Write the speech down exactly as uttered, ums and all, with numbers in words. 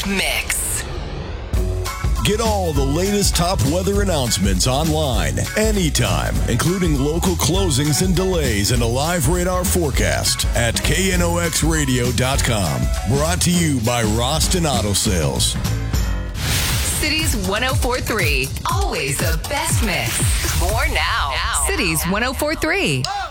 Mix. Get all the latest top weather announcements online, anytime, including local closings and delays and a live radar forecast at K N O X radio dot com. Brought to you by Roston Auto Sales. Cities one oh four point three. Always the best mix. More now. now. Cities one oh four point three.